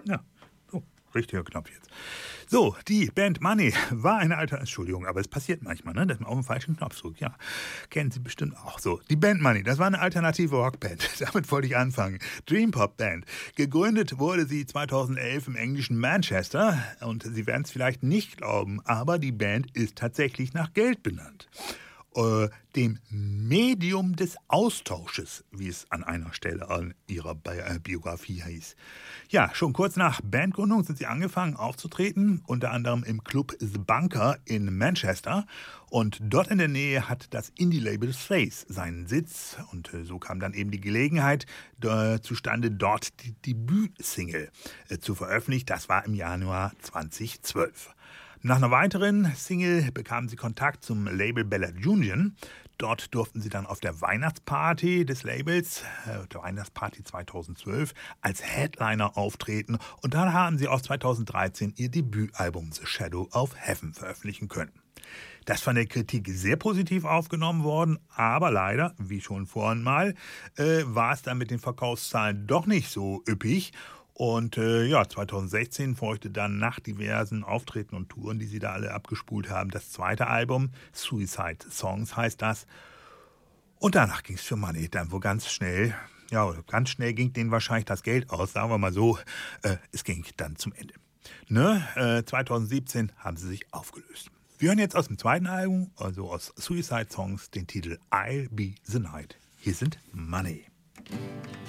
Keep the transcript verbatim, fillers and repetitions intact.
Ja, so, richtiger Knopf jetzt. So, die Band Money war eine alte, Entschuldigung, aber es passiert manchmal, ne, dass man auf den falschen Knopf drückt, ja. Kennen Sie bestimmt auch so. Die Band Money, das war eine alternative Rockband. Damit wollte ich anfangen. Dream Pop Band. Gegründet wurde sie zweitausendelf im englischen Manchester und Sie werden es vielleicht nicht glauben, aber die Band ist tatsächlich nach Geld benannt. Äh, dem Medium des Austausches, wie es an einer Stelle an ihrer Bi- äh, Biografie hieß. Ja, schon kurz nach Bandgründung sind sie angefangen aufzutreten, unter anderem im Club The Bunker in Manchester. Und dort in der Nähe hat das Indie-Label Face seinen Sitz. Und äh, so kam dann eben die Gelegenheit äh, zustande, dort die Debütsingle äh, zu veröffentlichen. Das war im Januar zweitausendzwölf. Nach einer weiteren Single bekamen sie Kontakt zum Label Ballad Union. Dort durften sie dann auf der Weihnachtsparty des Labels, äh, der Weihnachtsparty zweitausendzwölf, als Headliner auftreten. Und dann haben sie auch zweitausenddreizehn ihr Debütalbum The Shadow of Heaven veröffentlichen können. Das von der Kritik sehr positiv aufgenommen worden, aber leider, wie schon vorhin mal, äh, war es dann mit den Verkaufszahlen doch nicht so üppig. Und äh, ja, zweitausendsechzehn folgte dann nach diversen Auftritten und Touren, die sie da alle abgespult haben, das zweite Album, Suicide Songs heißt das. Und danach ging es für Money dann wohl ganz schnell, ja, ganz schnell ging denen wahrscheinlich das Geld aus, sagen wir mal so, äh, es ging dann zum Ende. Ne? Äh, zweitausendsiebzehn haben sie sich aufgelöst. Wir hören jetzt aus dem zweiten Album, also aus Suicide Songs, den Titel I'll Be the Night. Hier sind Money.